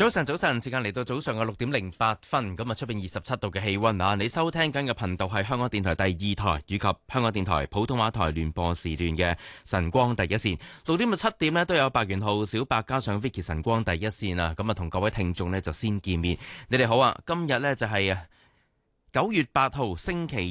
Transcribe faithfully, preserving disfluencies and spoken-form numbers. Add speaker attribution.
Speaker 1: 早晨，早晨，時間嚟到早上嘅六點零八分，咁啊出邊二十七度嘅氣溫啊！你收聽緊嘅頻道係香港電台第二台以及香港電台普通話台聯播時段嘅晨光第一線。六點到七點呢都有白元浩、小白加上 Vicky 晨光第一線啊！咁啊同各位聽眾呢就先見面，你哋好啊！今日呢就係九月八號星期